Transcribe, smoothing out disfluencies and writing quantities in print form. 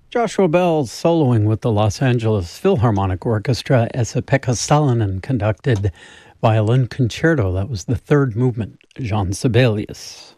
Joshua Bell soloing with the Los Angeles Philharmonic Orchestra as a Pekka Salonen conducted violin concerto. That was the third movement, Jean Sibelius.